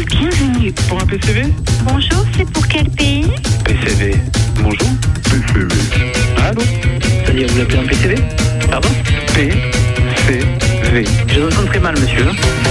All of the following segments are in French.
Bienvenue. Pour un PCV? Bonjour, c'est pour quel pays? PCV. Bonjour. PCV. Allô? C'est-à-dire, vous appelez un PCV? Pardon? PCV. Je vous entends très mal, monsieur.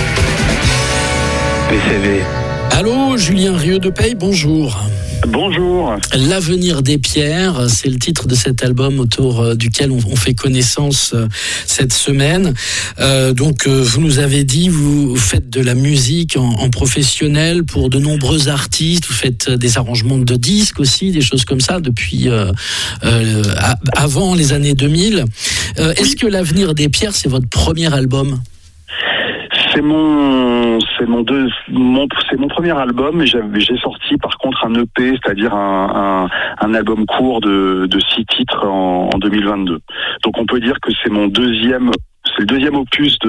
PCV. Allô, Julien Rieu de Paye, bonjour. Bonjour. L'avenir des pierres, c'est le titre de cet album autour duquel on fait connaissance cette semaine. Donc, vous nous avez dit, vous faites de la musique en professionnel pour de nombreux artistes. Vous faites des arrangements de disques aussi, des choses comme ça depuis avant les années 2000. Est-ce que l'avenir des pierres, c'est votre premier album ? C'est mon premier album, et j'ai sorti par contre un EP, c'est-à-dire un album court de 6 titres en 2022. Donc on peut dire que c'est le deuxième opus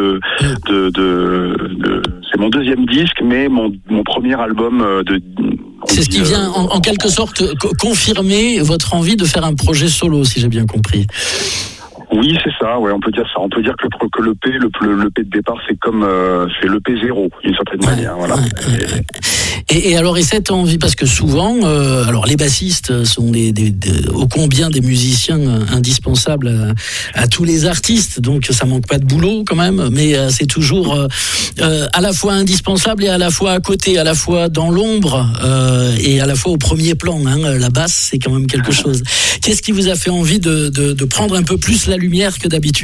c'est mon deuxième disque, mais mon premier album c'est ce qui vient en quelque sorte confirmer votre envie de faire un projet solo, si j'ai bien compris. Oui, c'est ça. Ouais, on peut dire ça. On peut dire que l'EP de départ, c'est comme c'est l'EP 0 d'une certaine manière. Voilà. Et alors, et cette envie, parce que souvent, alors les bassistes sont ô combien des musiciens indispensables à tous les artistes, donc ça manque pas de boulot quand même, mais c'est toujours à la fois indispensable et à la fois à côté, à la fois dans l'ombre et à la fois au premier plan. Hein. La basse, c'est quand même quelque chose. Qu'est-ce qui vous a fait envie de prendre un peu plus la lumière que d'habitude ?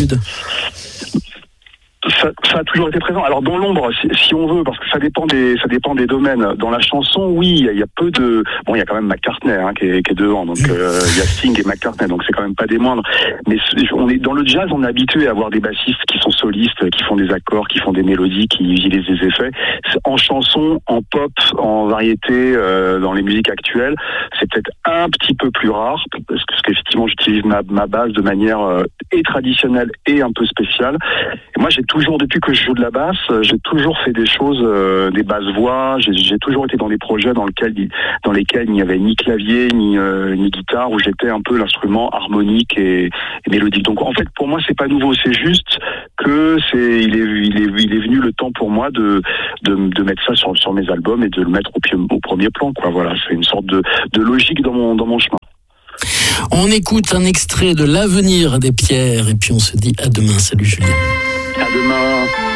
Ça a toujours été présent. Alors dans l'ombre, si on veut, parce que ça dépend des domaines. Dans la chanson, oui, il y a peu de. Bon, il y a quand même McCartney qui est devant, donc il y a Sting et McCartney, donc c'est quand même pas des moindres. Mais dans le jazz, on est habitué à avoir des bassistes qui sont solistes, qui font des accords, qui font des mélodies, qui utilisent des effets. En chanson, en pop, en variété, dans les musiques actuelles, c'est peut-être un petit peu plus rare, parce qu'effectivement, j'utilise ma base de manière et traditionnelle et un peu spéciale. Et moi, depuis que je joue de la basse, j'ai toujours fait des choses, des basses voix. J'ai toujours été dans des projets dans lesquels il n'y avait ni clavier ni guitare, où j'étais un peu l'instrument harmonique et mélodique. Donc en fait, pour moi, c'est pas nouveau. C'est juste que il est venu le temps pour moi de mettre ça sur mes albums et de le mettre au premier plan, quoi. Voilà, c'est une sorte de logique dans mon chemin. On écoute un extrait de L'avenir des pierres et puis on se dit à demain. Salut Julien. À demain.